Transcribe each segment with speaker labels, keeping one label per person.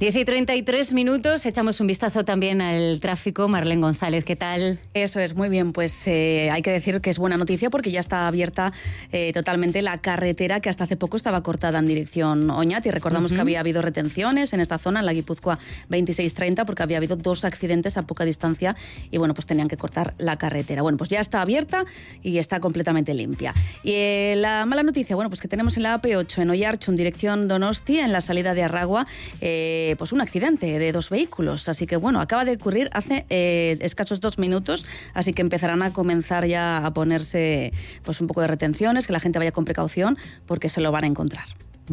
Speaker 1: 10:33, echamos un vistazo también al tráfico. Marlene González, ¿qué tal?
Speaker 2: Eso es, muy bien, pues hay que decir que es buena noticia porque ya está abierta totalmente la carretera que hasta hace poco estaba cortada en dirección Oñati. Recordamos que había habido retenciones en esta zona, en la Guipúzcoa 2630, porque había habido 2 accidentes a poca distancia y bueno, pues tenían que cortar la carretera. Bueno, pues ya está abierta y está completamente limpia. Y la mala noticia, bueno, pues que tenemos en la AP8 en Oiartxu, en dirección Donostia, en la salida de Arragua, pues un accidente de 2 vehículos. Así que bueno, acaba de ocurrir hace escasos 2 minutos, así que empezarán a comenzar ya a ponerse pues un poco de retenciones, que la gente vaya con precaución porque se lo van a encontrar.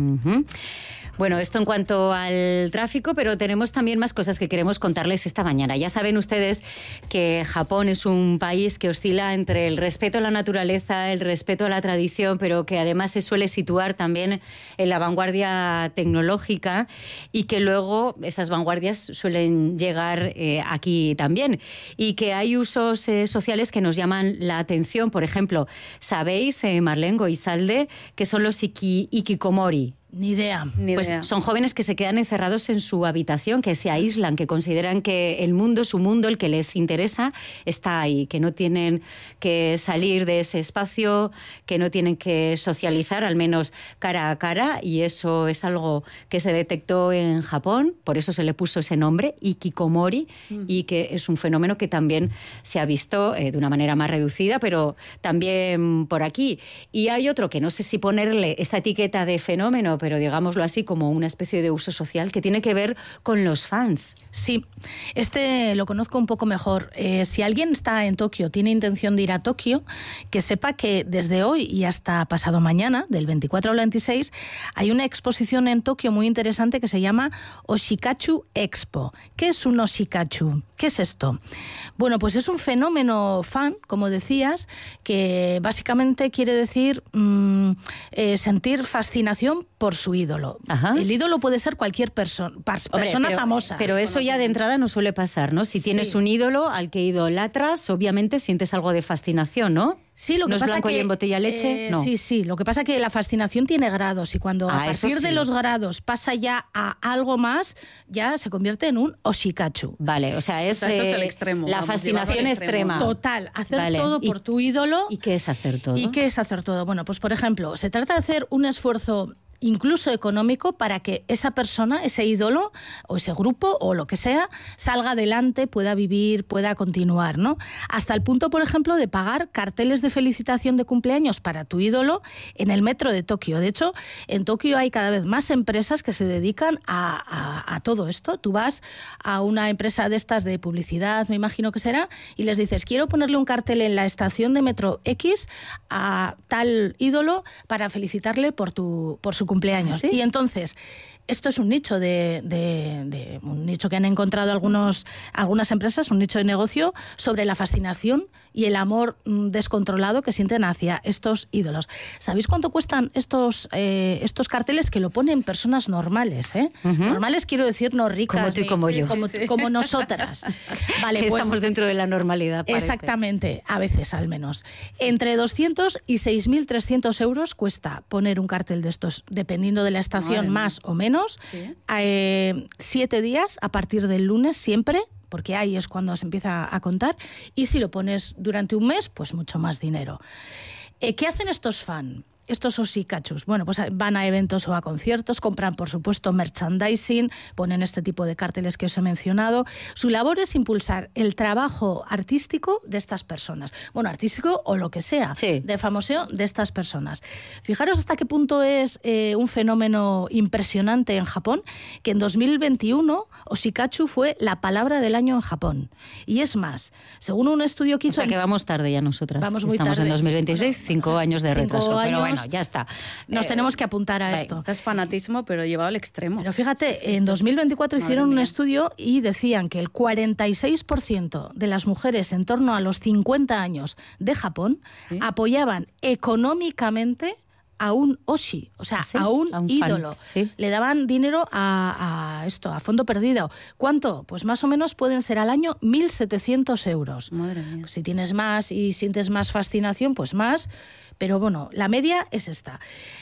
Speaker 1: Bueno, esto en cuanto al tráfico, pero tenemos también más cosas que queremos contarles esta mañana. Ya saben ustedes que Japón es un país que oscila entre el respeto a la naturaleza, el respeto a la tradición, pero que además se suele situar también en la vanguardia tecnológica y que luego esas vanguardias suelen llegar aquí también. Y que hay usos sociales que nos llaman la atención. Por ejemplo, ¿sabéis, Marlene Goizalde, que son los hikikomori?
Speaker 3: Ni idea.
Speaker 1: Pues son jóvenes que se quedan encerrados en su habitación, que se aíslan, que consideran que el mundo, su mundo, el que les interesa, está ahí, que no tienen que salir de ese espacio, que no tienen que socializar, al menos cara a cara, y eso es algo que se detectó en Japón, por eso se le puso ese nombre, hikikomori, y que es un fenómeno que también se ha visto de una manera más reducida, pero también por aquí. Y hay otro que no sé si ponerle esta etiqueta de fenómeno, pero digámoslo así, como una especie de uso social que tiene que ver con los fans.
Speaker 3: Sí, este lo conozco un poco mejor. Si alguien está en Tokio, tiene intención de ir a Tokio, que sepa que desde hoy y hasta pasado mañana, del 24 al 26, hay una exposición en Tokio muy interesante que se llama Oshikachu Expo. ¿Qué es un Oshikachu? ¿Qué es esto? Bueno, pues es un fenómeno fan, como decías, que básicamente quiere decir sentir fascinación por su ídolo.
Speaker 1: Ajá.
Speaker 3: El ídolo puede ser cualquier persona famosa.
Speaker 1: Pero eso ya de entrada no suele pasar, ¿no? Si tienes un ídolo al que idolatras, obviamente sientes algo de fascinación, ¿no?
Speaker 3: Sí, lo que
Speaker 1: ¿No
Speaker 3: pasa
Speaker 1: es blanco
Speaker 3: que,
Speaker 1: y en botella leche? No.
Speaker 3: Sí. Lo que pasa es que la fascinación tiene grados y cuando a partir de los grados pasa ya a algo más, ya se convierte en un oshikachu.
Speaker 1: Vale, o sea,
Speaker 2: esto es el extremo.
Speaker 1: La fascinación extrema.
Speaker 3: Total, hacer todo por tu ídolo.
Speaker 1: ¿Y qué es hacer todo?
Speaker 3: Bueno, pues por ejemplo, se trata de hacer un esfuerzo incluso económico para que esa persona, ese ídolo o ese grupo o lo que sea, salga adelante, pueda vivir, pueda continuar, ¿no? Hasta el punto, por ejemplo, de pagar carteles de felicitación de cumpleaños para tu ídolo en el metro de Tokio. De hecho, en Tokio hay cada vez más empresas que se dedican a todo esto. Tú vas a una empresa de estas de publicidad, me imagino que será, y les dices, quiero ponerle un cartel en la estación de metro X a tal ídolo para felicitarle por su cumpleaños. ¿Sí? Y entonces, esto es un nicho un nicho que han encontrado algunas empresas, un nicho de negocio sobre la fascinación y el amor descontrolado que sienten hacia estos ídolos. ¿Sabéis cuánto cuestan estos carteles que lo ponen personas normales? Normales quiero decir no ricas.
Speaker 1: Como tú y como yo.
Speaker 3: Como nosotras. Vale,
Speaker 1: que
Speaker 3: pues,
Speaker 1: estamos dentro de la normalidad. Parece.
Speaker 3: Exactamente, a veces al menos. Entre 200 y 6.300 euros cuesta poner un cartel de estos, dependiendo de la estación, más o menos. ¿Sí? 7 días a partir del lunes siempre, porque ahí es cuando se empieza a contar, y si lo pones durante un mes, pues mucho más dinero. ¿Qué hacen estos fans? Estos oshikachus, bueno, pues van a eventos o a conciertos, compran, por supuesto, merchandising, ponen este tipo de carteles que os he mencionado. Su labor es impulsar el trabajo artístico de estas personas. Bueno, artístico o lo que sea, de famoseo de estas personas. Fijaros hasta qué punto es un fenómeno impresionante en Japón, que en 2021 oshikachu fue la palabra del año en Japón. Y es más, según un estudio que hizo...
Speaker 1: O sea que vamos tarde ya nosotras.
Speaker 3: Vamos muy
Speaker 1: Estamos
Speaker 3: tarde.
Speaker 1: En 2026, 5 años de retraso. Pero bueno, ya está.
Speaker 3: Nos tenemos que apuntar a esto.
Speaker 2: Es fanatismo, pero llevado al extremo.
Speaker 3: Pero fíjate, en 2024 hicieron un estudio y decían que el 46% de las mujeres en torno a los 50 años de Japón apoyaban económicamente a un oshi, o sea, a un ídolo. Le daban dinero a a esto, a fondo perdido. ¿Cuánto? Pues más o menos pueden ser al año 1.700 euros.
Speaker 2: Madre mía.
Speaker 3: Si tienes más y sientes más fascinación, pues más. Pero bueno, la media es esta.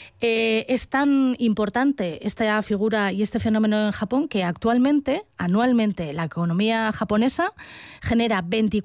Speaker 3: Es tan importante esta figura y este fenómeno en Japón que actualmente, anualmente, la economía japonesa genera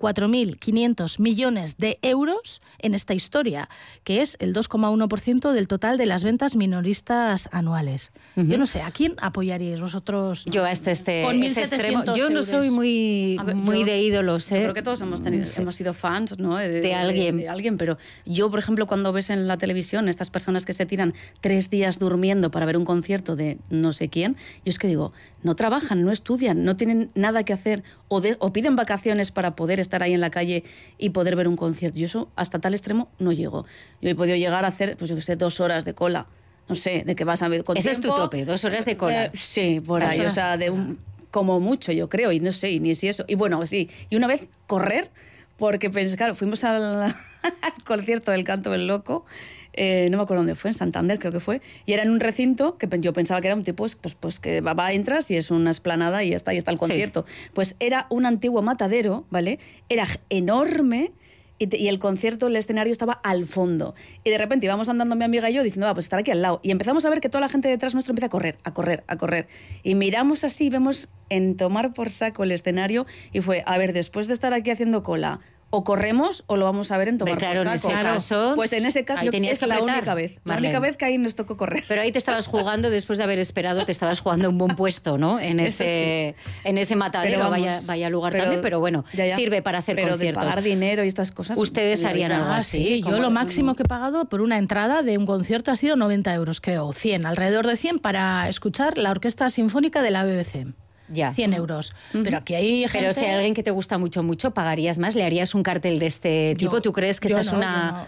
Speaker 3: 24.500 millones de euros en esta historia, que es el 2,1% del total de las ventas minoristas anuales. Yo no sé, ¿a quién apoyaríais vosotros?
Speaker 1: Yo a este
Speaker 3: con
Speaker 1: ese extremo.
Speaker 3: 1.700
Speaker 1: Yo no
Speaker 3: euros.
Speaker 1: soy muy de ídolos,
Speaker 2: Yo creo que todos hemos sido fans, ¿no?
Speaker 1: De alguien.
Speaker 2: De alguien, pero yo, por ejemplo, cuando ves en la televisión estas personas que se tiran 3 días durmiendo para ver un concierto de no sé quién, yo es que digo, no trabajan, no estudian, no tienen nada que hacer o piden vacaciones para poder estar ahí en la calle y poder ver un concierto. Yo eso hasta tal extremo no llego. Yo he podido llegar a hacer, pues yo que sé, 2 horas de cola. No sé, de que vas a ver con
Speaker 1: Ese
Speaker 2: tiempo.
Speaker 1: es tu tope, 2 horas de cola.
Speaker 2: Sí, por ahí, o sea, como mucho, yo creo, y no sé, y ni si eso. Y bueno, sí, y una vez correr, porque claro, fuimos al concierto del Canto del Loco, no me acuerdo dónde fue, en Santander creo que fue, y era en un recinto que yo pensaba que era un tipo, pues que entras y es una explanada y ya está el concierto. Sí. Pues era un antiguo matadero, ¿vale? Era enorme. Y el concierto, el escenario estaba al fondo. Y de repente íbamos andando mi amiga y yo diciendo, pues estar aquí al lado. Y empezamos a ver que toda la gente detrás nuestro empieza a correr. Y miramos así, vemos en tomar por saco el escenario y fue, a ver, después de estar aquí haciendo cola, o corremos o lo vamos a ver en tomar por saco.
Speaker 1: En ese caso,
Speaker 2: pues en ese caso es la única vez. La única vez que ahí nos tocó correr.
Speaker 1: Pero ahí te estabas jugando, después de haber esperado, te estabas jugando un buen puesto, ¿no? En ese matadero, vaya lugar también, pero bueno, sirve para hacer conciertos.
Speaker 2: Pero de pagar dinero y estas cosas.
Speaker 1: ¿Ustedes harían algo así?
Speaker 3: Sí, yo lo máximo que he pagado por una entrada de un concierto ha sido 90 euros, creo, 100, alrededor de 100 para escuchar la Orquesta Sinfónica de la BBC.
Speaker 1: Ya.
Speaker 3: 100 euros. Pero aquí hay gente...
Speaker 1: Pero si hay alguien que te gusta mucho, pagarías más, le harías un cartel de este tipo. ¿Tú crees que esta es una...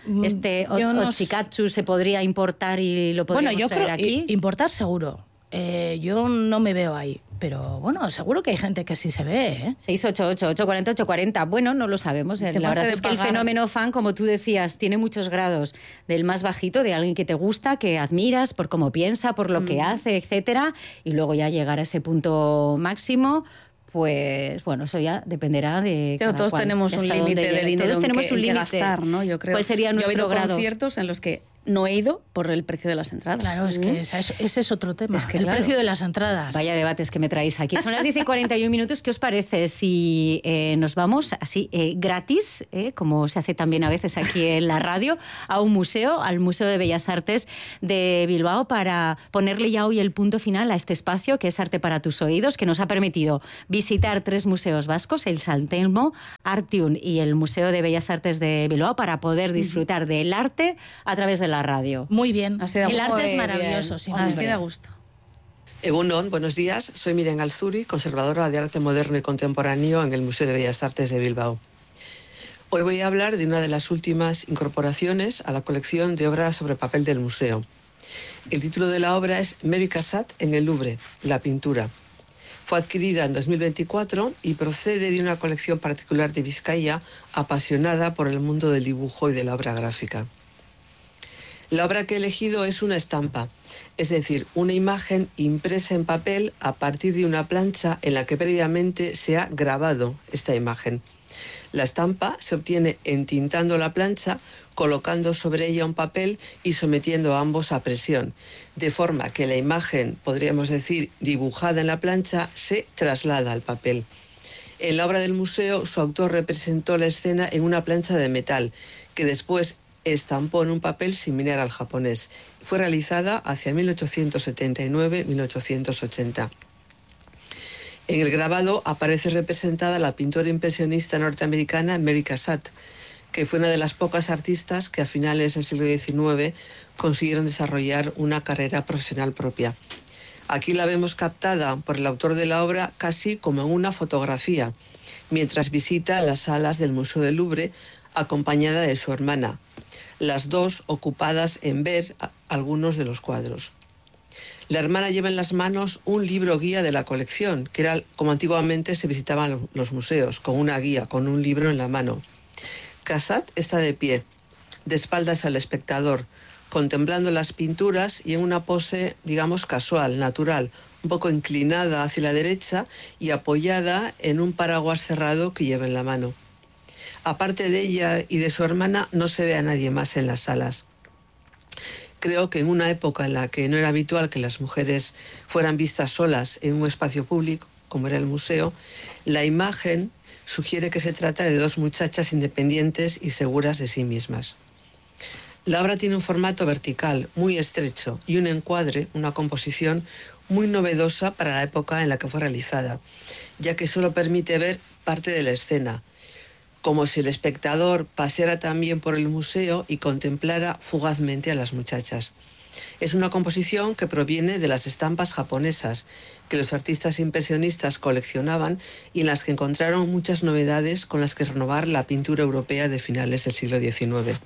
Speaker 1: Ochikatsu se podría importar y lo podríamos traer aquí?
Speaker 3: Bueno, yo creo importar seguro. Yo no me veo ahí. Pero bueno, seguro que hay gente que sí se ve, ¿eh?
Speaker 1: 688-840-840. Bueno, no lo sabemos. La verdad es que el fenómeno fan, como tú decías, tiene muchos grados. Del más bajito, de alguien que te gusta, que admiras por cómo piensa, por lo que hace, etcétera. Y luego ya llegar a ese punto máximo... Pues bueno, eso ya dependerá de cada
Speaker 2: todos
Speaker 1: cual,
Speaker 2: tenemos un límite de dinero
Speaker 1: todos tenemos un límite
Speaker 2: que gastar, ¿no? Yo creo.
Speaker 1: ¿Cuál sería nuestro grado?
Speaker 2: Yo he ido a conciertos en los que no he ido por el precio de las entradas.
Speaker 3: Claro, es que ese es otro tema, el precio de las entradas.
Speaker 1: Vaya debates que me traéis aquí. Son las 10:41. ¿Qué os parece si nos vamos así gratis, como se hace también a veces aquí en la radio, a un museo, al Museo de Bellas Artes de Bilbao, para ponerle ya hoy el punto final a este espacio que es Arte para tus oídos, que nos ha permitido visitar 3 museos vascos, el San Telmo, Artium y el Museo de Bellas Artes de Bilbao, para poder disfrutar del arte a través de la radio.
Speaker 3: Muy bien. El arte es maravilloso, sí.
Speaker 2: Así da gusto.
Speaker 4: Egunon, buenos días. Soy Miriam Alzuri, conservadora de arte moderno y contemporáneo en el Museo de Bellas Artes de Bilbao. Hoy voy a hablar de una de las últimas incorporaciones a la colección de obras sobre papel del museo. El título de la obra es Mary Cassatt en el Louvre, la pintura. Fue adquirida en 2024 y procede de una colección particular de Vizcaya, apasionada por el mundo del dibujo y de la obra gráfica. La obra que he elegido es una estampa, es decir, una imagen impresa en papel a partir de una plancha en la que previamente se ha grabado esta imagen. La estampa se obtiene entintando la plancha, colocando sobre ella un papel y sometiendo a ambos a presión, de forma que la imagen, podríamos decir, dibujada en la plancha, se traslada al papel. En la obra del museo, su autor representó la escena en una plancha de metal, que después estampó en un papel similar al japonés. Fue realizada hacia 1879-1880. En el grabado aparece representada la pintora impresionista norteamericana Mary Cassatt, que fue una de las pocas artistas que a finales del siglo XIX consiguieron desarrollar una carrera profesional propia. Aquí la vemos captada por el autor de la obra casi como en una fotografía, mientras visita las salas del Museo del Louvre acompañada de su hermana, las dos ocupadas en ver algunos de los cuadros. La hermana lleva en las manos un libro guía de la colección, que era como antiguamente se visitaban los museos, con una guía, con un libro en la mano. Cassatt está de pie, de espaldas al espectador, contemplando las pinturas y en una pose, digamos, casual, natural, un poco inclinada hacia la derecha y apoyada en un paraguas cerrado que lleva en la mano. Aparte de ella y de su hermana, no se ve a nadie más en las salas. Creo que en una época en la que no era habitual que las mujeres fueran vistas solas en un espacio público, como era el museo, la imagen sugiere que se trata de dos muchachas independientes y seguras de sí mismas. La obra tiene un formato vertical muy estrecho y un encuadre, una composición muy novedosa para la época en la que fue realizada, ya que solo permite ver parte de la escena, como si el espectador paseara también por el museo y contemplara fugazmente a las muchachas. Es una composición que proviene de las estampas japonesas que los artistas impresionistas coleccionaban y en las que encontraron muchas novedades con las que renovar la pintura europea de finales del siglo XIX.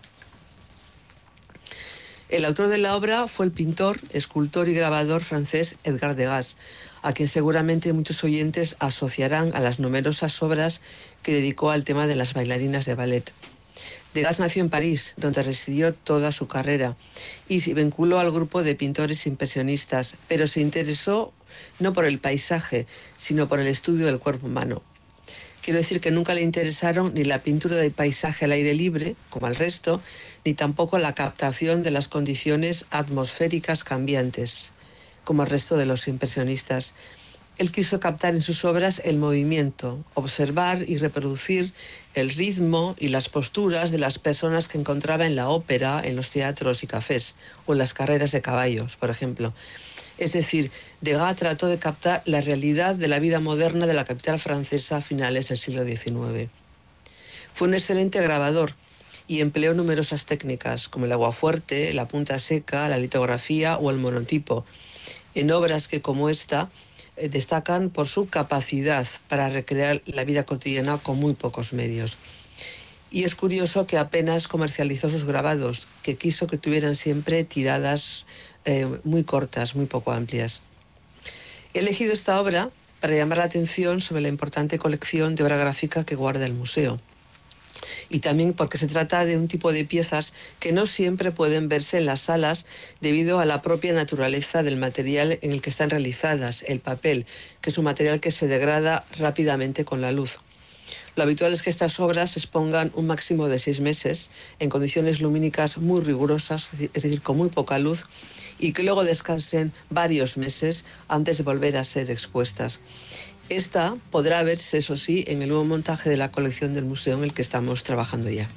Speaker 4: El autor de la obra fue el pintor, escultor y grabador francés Edgar Degas, a quien seguramente muchos oyentes asociarán a las numerosas obras que dedicó al tema de las bailarinas de ballet. Degas nació en París, donde residió toda su carrera, y se vinculó al grupo de pintores impresionistas, pero se interesó no por el paisaje, sino por el estudio del cuerpo humano. Quiero decir que nunca le interesaron ni la pintura de paisaje al aire libre, como al resto, ni tampoco la captación de las condiciones atmosféricas cambiantes, como el resto de los impresionistas. Él quiso captar en sus obras el movimiento, observar y reproducir el ritmo y las posturas de las personas que encontraba en la ópera, en los teatros y cafés, o en las carreras de caballos, por ejemplo. Es decir, Degas trató de captar la realidad de la vida moderna de la capital francesa a finales del siglo XIX. Fue un excelente grabador y empleó numerosas técnicas, como el aguafuerte, la punta seca, la litografía o el monotipo, en obras que, como esta, destacan por su capacidad para recrear la vida cotidiana con muy pocos medios. Y es curioso que apenas comercializó sus grabados, que quiso que tuvieran siempre tiradas muy cortas, muy poco amplias. He elegido esta obra para llamar la atención sobre la importante colección de obra gráfica que guarda el museo. Y también porque se trata de un tipo de piezas que no siempre pueden verse en las salas debido a la propia naturaleza del material en el que están realizadas, el papel, que es un material que se degrada rápidamente con la luz. Lo habitual es que estas obras se expongan un máximo de 6 meses en condiciones lumínicas muy rigurosas, es decir, con muy poca luz, y que luego descansen varios meses antes de volver a ser expuestas. Esta podrá verse, eso sí, en el nuevo montaje de la colección del museo en el que estamos trabajando ya.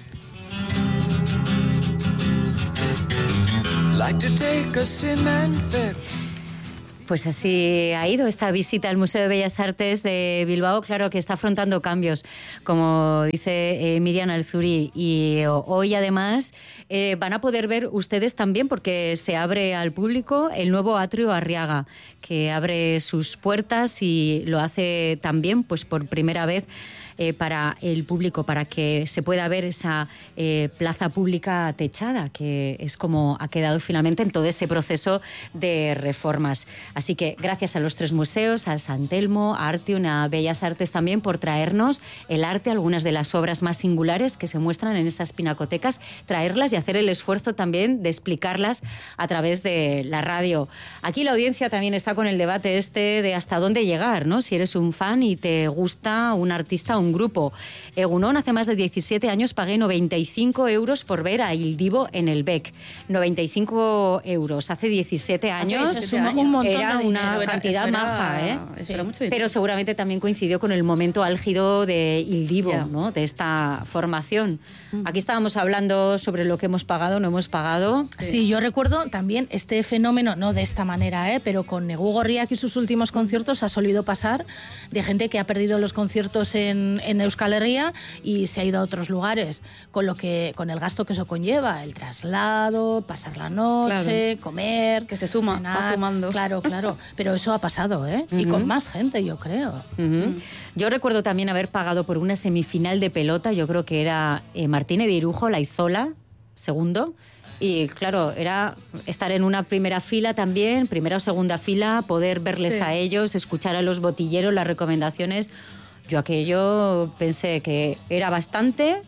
Speaker 1: Pues así ha ido esta visita al Museo de Bellas Artes de Bilbao. Claro que está afrontando cambios, como dice Miriam Alzuri, y hoy además van a poder ver ustedes también, porque se abre al público el nuevo Atrio Arriaga, que abre sus puertas y lo hace también pues por primera vez para el público, para que se pueda ver esa plaza pública techada, que es como ha quedado finalmente en todo ese proceso de reformas. Así que gracias a los 3 museos, a San Telmo, a Artium, a Bellas Artes también, por traernos el arte, algunas de las obras más singulares que se muestran en esas pinacotecas, traerlas y hacer el esfuerzo también de explicarlas a través de la radio. Aquí la audiencia también está con el debate de hasta dónde llegar, ¿no? Si eres un fan y te gusta un artista, un grupo. Egunon, hace más de 17 años pagué 95 euros por ver a Il Divo en el Bec. 95 euros. Hace 17 años
Speaker 3: un montón
Speaker 1: era una cantidad maja, ¿eh?
Speaker 2: Sí.
Speaker 1: Pero seguramente también coincidió con el momento álgido de Il Divo, ¿no? De esta formación. Aquí estábamos hablando sobre lo que hemos pagado, no hemos pagado.
Speaker 3: Sí, yo recuerdo también este fenómeno, no de esta manera, pero con Negu Gorriak y sus últimos conciertos ha solido pasar de gente que ha perdido los conciertos en Euskal Herria y se ha ido a otros lugares, con el gasto que eso conlleva, el traslado, pasar la noche, comer,
Speaker 2: que se suma,
Speaker 3: cenar.
Speaker 2: va sumando.
Speaker 3: Claro, pero eso ha pasado, y con más gente, yo creo.
Speaker 1: Yo recuerdo también haber pagado por una semifinal de pelota, yo creo que era Martínez de Irujo, Laizola, segundo. Y claro, era estar en una primera fila también, primera o segunda fila, poder verles a ellos, escuchar a los botilleros, las recomendaciones. Yo aquello pensé que era bastante,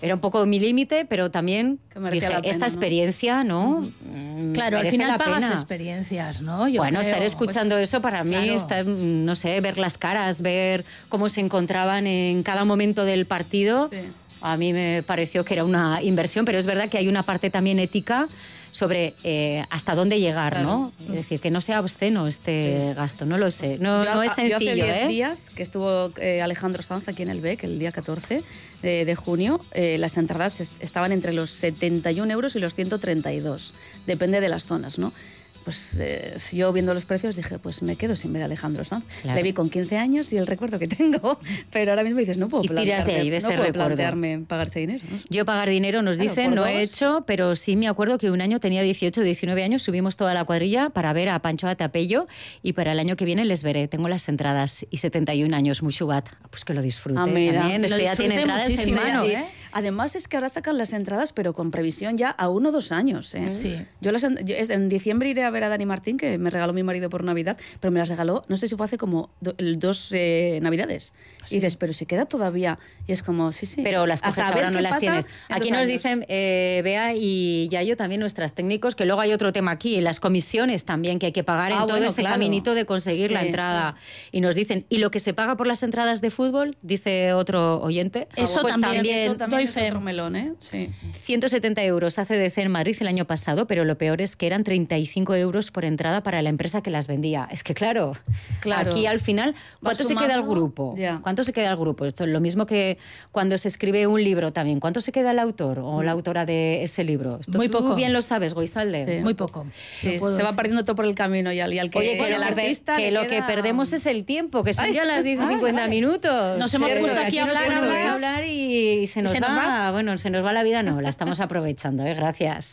Speaker 1: era un poco mi límite, pero también dije,
Speaker 2: la pena,
Speaker 1: esta experiencia, ¿no?
Speaker 3: Claro, al
Speaker 1: merece
Speaker 3: final
Speaker 1: la
Speaker 3: pagas
Speaker 1: pena.
Speaker 3: experiencias, ¿no? Yo
Speaker 1: Bueno,
Speaker 3: creo,
Speaker 1: estar escuchando eso para mí,
Speaker 3: claro.
Speaker 1: estar, no sé, ver las caras, ver cómo se encontraban en cada momento del partido,
Speaker 2: Sí.
Speaker 1: a mí me pareció que era una inversión, pero es verdad que hay una parte también ética sobre hasta dónde llegar,
Speaker 2: Claro.
Speaker 1: ¿no? Es decir, que no sea obsceno este gasto, no lo sé. No, no es sencillo,
Speaker 2: yo hace 10
Speaker 1: ¿eh?
Speaker 2: días que estuvo Alejandro Sanz aquí en el BEC, el día 14 de junio, las entradas estaban entre los 71 euros y los 132, depende de las zonas, ¿no? Pues yo viendo los precios dije, pues me quedo sin ver a Alejandro Sanz.
Speaker 1: Claro.
Speaker 2: Le vi con 15 años y el recuerdo que tengo, pero ahora mismo dices, no puedo
Speaker 1: Y tiras de ahí, de
Speaker 2: no
Speaker 1: ese
Speaker 2: puedo
Speaker 1: recuerdo.
Speaker 2: plantearme pagar ese dinero, ¿no?
Speaker 1: Yo pagar dinero, nos
Speaker 2: Claro,
Speaker 1: dicen,
Speaker 2: por
Speaker 1: no he
Speaker 2: dos.
Speaker 1: hecho, pero sí me acuerdo que un año tenía 18, 19 años, subimos toda la cuadrilla para ver a Pancho Atapello y para el año que viene les veré. Tengo las entradas y 71 años, muy chubat. Pues que lo disfrute
Speaker 2: Mira.
Speaker 1: también.
Speaker 3: Lo
Speaker 1: Este ya tiene
Speaker 3: disfrute
Speaker 1: entradas en
Speaker 3: muchísimo,
Speaker 1: mano.
Speaker 2: Y
Speaker 3: ¿eh?
Speaker 2: además es que ahora sacan las entradas, pero con previsión ya a 1 o 2 años. ¿eh?
Speaker 3: Sí.
Speaker 2: Yo en diciembre iré a ver a Dani Martín, que me regaló mi marido por Navidad, pero me las regaló, no sé si fue hace como 2 Navidades. Y dices, pero se queda todavía. Y es como, sí.
Speaker 1: Pero las
Speaker 2: A
Speaker 1: coges
Speaker 2: saber
Speaker 1: ahora, no
Speaker 2: qué
Speaker 1: las
Speaker 2: pasa
Speaker 1: tienes.
Speaker 2: en
Speaker 1: Aquí
Speaker 2: 2
Speaker 1: nos
Speaker 2: años.
Speaker 1: dicen, Bea y Yayo, también nuestras técnicos, que luego hay otro tema aquí, las comisiones también que hay que pagar en todo
Speaker 2: bueno,
Speaker 1: ese
Speaker 2: claro.
Speaker 1: caminito de conseguir la
Speaker 2: Sí,
Speaker 1: entrada. Y nos dicen, ¿y lo que se paga por las entradas de fútbol? Dice otro oyente.
Speaker 3: Eso
Speaker 1: pues
Speaker 3: también,
Speaker 2: Eso también
Speaker 3: doy
Speaker 2: es
Speaker 3: fe.
Speaker 2: otro melón, ¿eh? Sí.
Speaker 1: 170 euros hace DC en Madrid el año pasado, pero lo peor es que eran 35 euros por entrada para la empresa que las vendía. Es que claro,
Speaker 2: Claro.
Speaker 1: aquí al final, ¿cuánto se queda el
Speaker 2: sumando,
Speaker 1: grupo?
Speaker 2: ya.
Speaker 1: ¿Cuánto se queda el grupo? Esto es lo mismo que cuando se escribe un libro también. ¿Cuánto se queda el autor o la autora de ese libro? Esto
Speaker 3: Muy
Speaker 1: tú
Speaker 3: poco.
Speaker 1: bien lo sabes, Goizalde.
Speaker 2: Sí.
Speaker 3: Muy poco.
Speaker 2: Sí,
Speaker 3: No puedo
Speaker 2: se va
Speaker 3: decir.
Speaker 2: perdiendo todo por el camino y al que
Speaker 1: Oye, que,
Speaker 2: el
Speaker 1: lo,
Speaker 2: artista
Speaker 1: que
Speaker 2: le
Speaker 1: lo que
Speaker 2: queda-
Speaker 1: perdemos es el tiempo, que son
Speaker 2: Ay,
Speaker 1: ya las 10 y
Speaker 2: vale,
Speaker 1: 50
Speaker 2: vale.
Speaker 1: minutos.
Speaker 3: Nos hemos puesto aquí a
Speaker 1: nos
Speaker 3: hablar,
Speaker 1: ponemos
Speaker 3: hablar.
Speaker 1: a hablar y se nos,
Speaker 3: se nos va.
Speaker 1: Bueno, se nos va la vida, no, la estamos aprovechando, gracias.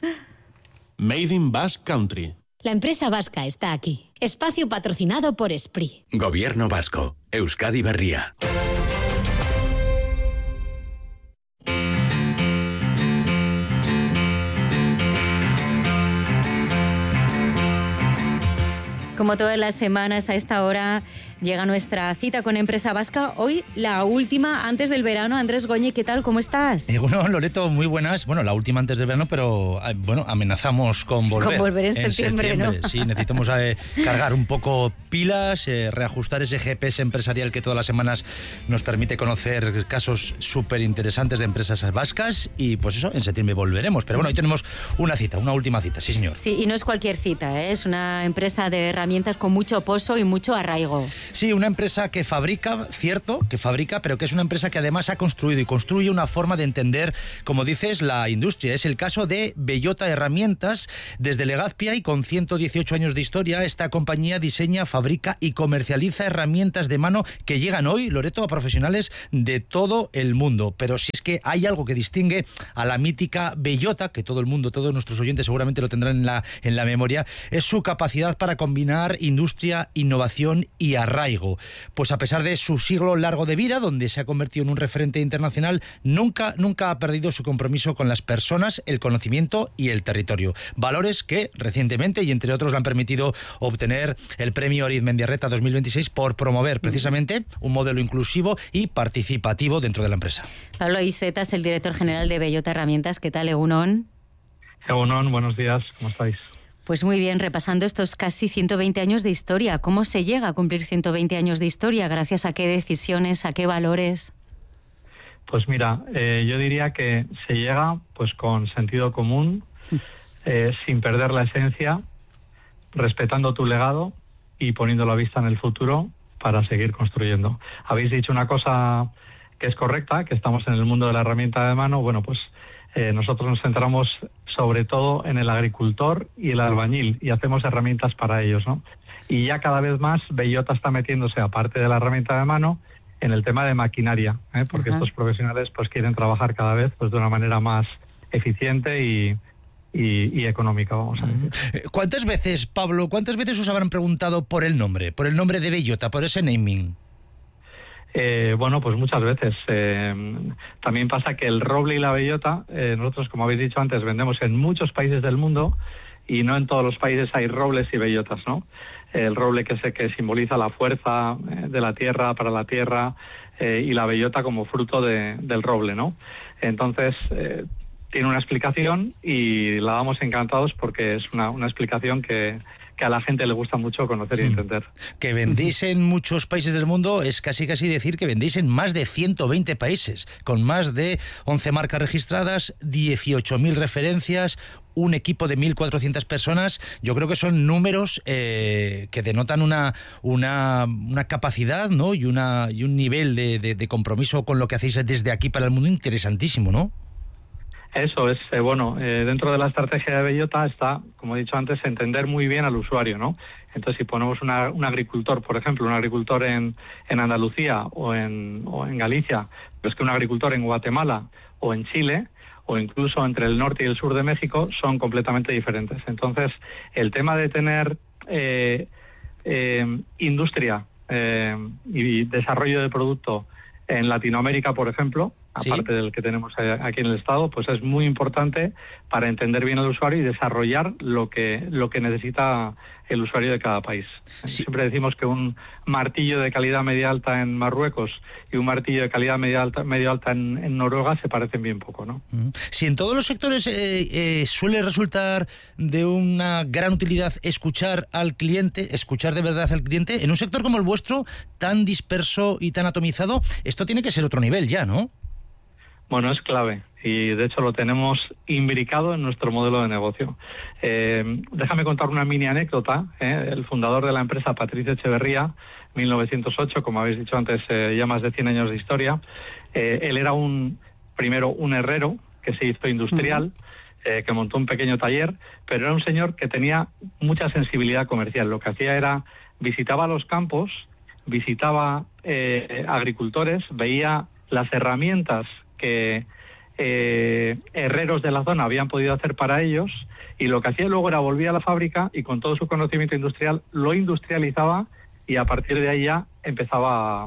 Speaker 5: Made in Basque Country.
Speaker 6: La empresa vasca está aquí. Espacio patrocinado por Esprit.
Speaker 7: Gobierno vasco. Euskadi Berria.
Speaker 1: Como todas las semanas a esta hora llega nuestra cita con Empresa Vasca. Hoy la última antes del verano. Andrés Goñi, ¿qué tal? ¿Cómo estás?
Speaker 8: Bueno, Loreto, muy buenas. Bueno, la última antes del verano, pero bueno, amenazamos con volver.
Speaker 1: Con volver en septiembre, ¿no?
Speaker 8: Sí, necesitamos cargar un poco pilas, reajustar ese GPS empresarial que todas las semanas nos permite conocer casos súper interesantes de empresas vascas y pues eso, en septiembre volveremos. Pero bueno, hoy tenemos una cita, una última cita, sí señor.
Speaker 1: Sí, y no es cualquier cita, ¿eh? Es una empresa de herramientas con mucho pozo y mucho arraigo.
Speaker 8: Sí, una empresa que fabrica, cierto, que fabrica, pero que es una empresa que además ha construido y construye una forma de entender, como dices, la industria. Es el caso de Bellota Herramientas. Desde Legazpia y con 118 años de historia, esta compañía diseña, fabrica y comercializa herramientas de mano que llegan hoy, Loreto, a profesionales de todo el mundo. Pero si es que hay algo que distingue a la mítica Bellota, que todo el mundo, todos nuestros oyentes seguramente lo tendrán en la memoria, es su capacidad para combinar industria, innovación y arraigo. Pues a pesar de su siglo largo de vida, donde se ha convertido en un referente internacional, nunca ha perdido su compromiso con las personas, el conocimiento y el territorio. Valores que recientemente, y entre otros, le han permitido obtener el premio Arizmendiarreta 2026 por promover precisamente un modelo inclusivo y participativo dentro de la empresa.
Speaker 1: Pablo Iceta es el director general de Bellota Herramientas. ¿Qué tal, Egunon?
Speaker 9: Egunon, buenos días, ¿cómo estáis?
Speaker 1: Pues muy bien, repasando estos casi 120 años de historia. ¿Cómo se llega a cumplir 120 años de historia? ¿Gracias a qué decisiones, a qué valores?
Speaker 9: Pues mira, yo diría que se llega pues con sentido común, sin perder la esencia, respetando tu legado y poniendo la vista en el futuro para seguir construyendo. Habéis dicho una cosa que es correcta, que estamos en el mundo de la herramienta de mano. Bueno, pues nosotros nos centramos sobre todo en el agricultor y el albañil y hacemos herramientas para ellos, ¿no? Y ya cada vez más Bellota está metiéndose, aparte de la herramienta de mano, en el tema de maquinaria, porque estos profesionales pues quieren trabajar cada vez pues de una manera más eficiente y económica, vamos a decir.
Speaker 8: ¿Cuántas veces, Pablo, os habrán preguntado por el nombre de Bellota, por ese naming?
Speaker 9: Bueno, pues muchas veces. También pasa que el roble y la bellota, nosotros, como habéis dicho antes, vendemos en muchos países del mundo y no en todos los países hay robles y bellotas, ¿no? El roble que simboliza la fuerza de la tierra para la tierra y la bellota como fruto del roble, ¿no? Entonces, tiene una explicación y la damos encantados porque es una explicación que a la gente le gusta mucho conocer y entender.
Speaker 8: Que vendéis en muchos países del mundo es casi decir que vendéis en más de 120 países, con más de 11 marcas registradas, 18.000 referencias, un equipo de 1.400 personas. Yo creo que son números que denotan una capacidad, ¿no? y un nivel de compromiso con lo que hacéis desde aquí para el mundo interesantísimo, ¿no?
Speaker 9: Eso es, dentro de la estrategia de Bellota está, como he dicho antes, entender muy bien al usuario, ¿no? Entonces, si ponemos un agricultor, por ejemplo, un agricultor en Andalucía o en Galicia, pues que un agricultor en Guatemala o en Chile, o incluso entre el norte y el sur de México, son completamente diferentes. Entonces, el tema de tener industria y desarrollo de producto en Latinoamérica, por ejemplo, aparte del que tenemos aquí en el Estado, pues es muy importante para entender bien al usuario y desarrollar lo que necesita el usuario de cada país. Sí. Siempre decimos que un martillo de calidad media alta en Marruecos y un martillo de calidad medio alta en Noruega se parecen bien poco, ¿no?
Speaker 8: Si en todos los sectores suele resultar de una gran utilidad escuchar al cliente, escuchar de verdad al cliente, en un sector como el vuestro, tan disperso y tan atomizado, esto tiene que ser otro nivel ya, ¿no?
Speaker 9: Bueno, es clave y de hecho lo tenemos imbricado en nuestro modelo de negocio. Déjame contar una mini anécdota. El fundador de la empresa, Patricio Echeverría, 1908, como habéis dicho antes, ya más de 100 años de historia. Él era primero un herrero que se hizo industrial, que montó un pequeño taller, pero era un señor que tenía mucha sensibilidad comercial. Lo que hacía era visitaba los campos, visitaba agricultores, veía las herramientas que herreros de la zona habían podido hacer para ellos, y lo que hacía luego era volvía a la fábrica y con todo su conocimiento industrial lo industrializaba y a partir de ahí ya empezaba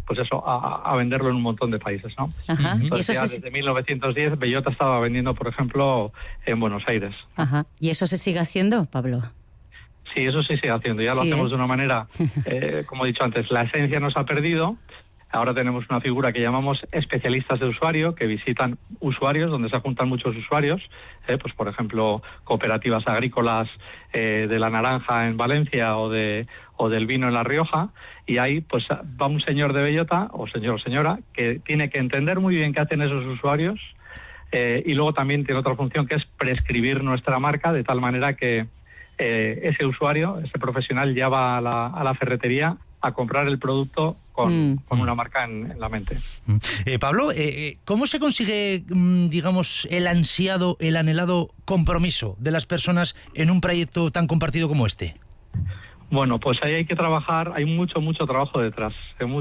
Speaker 9: a venderlo en un montón de países, ¿no?
Speaker 1: Ajá.
Speaker 9: Entonces, desde 1910 Bellota estaba vendiendo, por ejemplo, en Buenos Aires.
Speaker 1: Ajá. ¿Y eso se sigue haciendo, Pablo?
Speaker 9: Sí, eso sí sigue haciendo. Ya lo hacemos de una manera, como he dicho antes, la esencia no se ha perdido. Ahora tenemos una figura que llamamos especialistas de usuario, que visitan usuarios, donde se juntan muchos usuarios, pues por ejemplo, cooperativas agrícolas de la naranja en Valencia o del vino en La Rioja, y ahí pues va un señor de Bellota, o señor o señora, que tiene que entender muy bien qué hacen esos usuarios, y luego también tiene otra función que es prescribir nuestra marca, de tal manera que ese usuario, ese profesional, ya va a la ferretería a comprar el producto con una marca en la mente.
Speaker 8: Pablo, ¿cómo se consigue, digamos, el anhelado compromiso de las personas en un proyecto tan compartido como este?
Speaker 9: Bueno, pues ahí hay que trabajar, hay mucho trabajo detrás,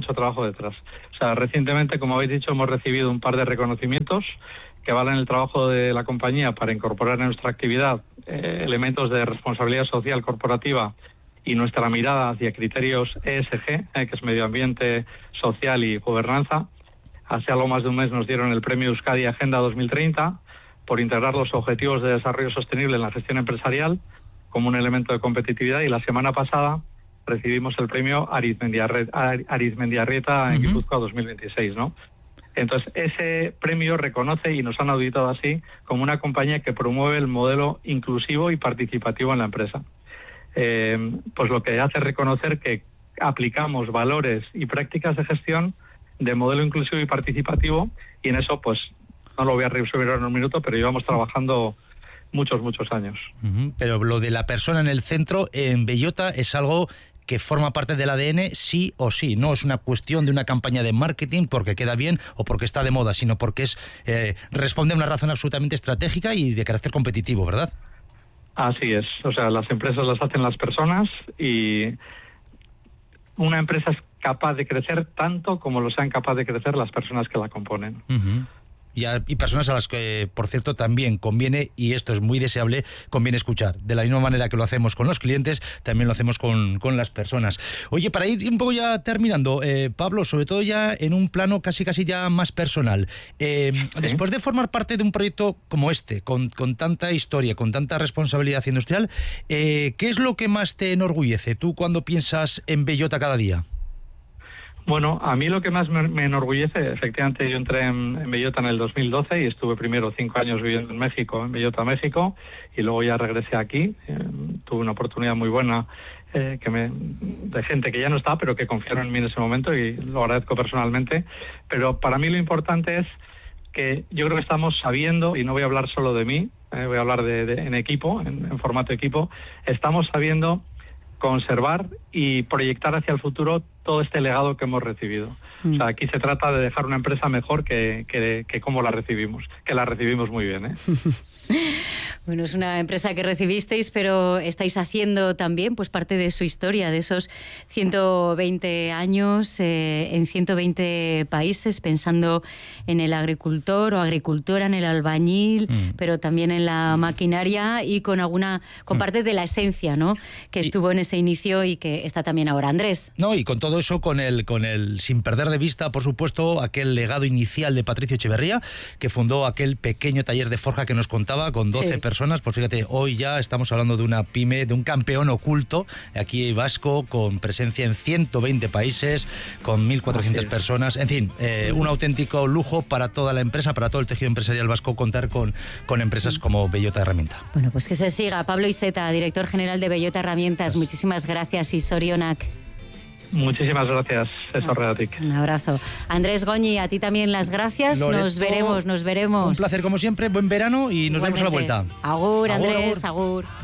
Speaker 9: O sea, recientemente, como habéis dicho, hemos recibido un par de reconocimientos que valen el trabajo de la compañía para incorporar en nuestra actividad elementos de responsabilidad social corporativa y nuestra mirada hacia criterios ESG, que es medio ambiente, social y gobernanza. Hace algo más de un mes nos dieron el premio Euskadi Agenda 2030 por integrar los objetivos de desarrollo sostenible en la gestión empresarial como un elemento de competitividad, y la semana pasada recibimos el premio Arizmendiarrieta en Guipúzcoa 2026, ¿no? Entonces, ese premio reconoce, y nos han auditado así, como una compañía que promueve el modelo inclusivo y participativo en la empresa. Pues lo que hace es reconocer que aplicamos valores y prácticas de gestión de modelo inclusivo y participativo, y en eso pues no lo voy a resumir en un minuto, pero llevamos trabajando muchos años.
Speaker 8: Pero lo de la persona en el centro en Bellota es algo que forma parte del ADN sí o sí, no es una cuestión de una campaña de marketing porque queda bien o porque está de moda, sino porque responde a una razón absolutamente estratégica y de carácter competitivo, ¿verdad?
Speaker 9: Así es, o sea, las empresas las hacen las personas, y una empresa es capaz de crecer tanto como lo sean capaces de crecer las personas que la componen.
Speaker 8: Y personas a las que, por cierto, también conviene, y esto es muy deseable, conviene escuchar. De la misma manera que lo hacemos con los clientes, también lo hacemos con las personas. Oye, para ir un poco ya terminando, Pablo, sobre todo ya en un plano casi ya más personal, después de formar parte de un proyecto como este, con tanta historia, con tanta responsabilidad industrial, ¿qué es lo que más te enorgullece tú cuando piensas en Bellota cada día?
Speaker 9: Bueno, a mí lo que más me enorgullece, efectivamente yo entré en Bellota en el 2012 y estuve primero 5 años viviendo en México, en Bellota, México, y luego ya regresé aquí. Tuve una oportunidad muy buena de gente que ya no está, pero que confiaron en mí en ese momento y lo agradezco personalmente. Pero para mí lo importante es que yo creo que estamos sabiendo, y no voy a hablar solo de mí, voy a hablar en equipo, en formato equipo, estamos sabiendo conservar y proyectar hacia el futuro todo este legado que hemos recibido. O sea, aquí se trata de dejar una empresa mejor que cómo la recibimos, que la recibimos muy bien, ¿eh?
Speaker 1: Bueno, es una empresa que recibisteis, pero estáis haciendo también pues parte de su historia, de esos 120 años en 120 países, pensando en el agricultor o agricultora, en el albañil, pero también en la maquinaria y con parte de la esencia, ¿no?, que estuvo en ese inicio y que está también ahora. Andrés.
Speaker 8: No, y con todo eso, con el sin perder de vista, por supuesto, aquel legado inicial de Patricio Echeverría, que fundó aquel pequeño taller de forja que nos contaba, con 12 personas. Pues fíjate, hoy ya estamos hablando de una pyme, de un campeón oculto, aquí vasco, con presencia en 120 países, con 1.400 personas. En fin, un auténtico lujo para toda la empresa, para todo el tejido empresarial vasco, contar con empresas como Bellota Herramienta.
Speaker 1: Bueno, pues que se siga. Pablo Iceta, director general de Bellota Herramientas, muchísimas gracias, y Sorionak.
Speaker 9: Muchísimas gracias, Esorreatik.
Speaker 1: Un abrazo. Andrés Goñi, a ti también las gracias.
Speaker 8: Loreto,
Speaker 1: nos veremos.
Speaker 8: Un placer como siempre, buen verano y nos vemos a la vuelta.
Speaker 1: Agur, Andrés, agur.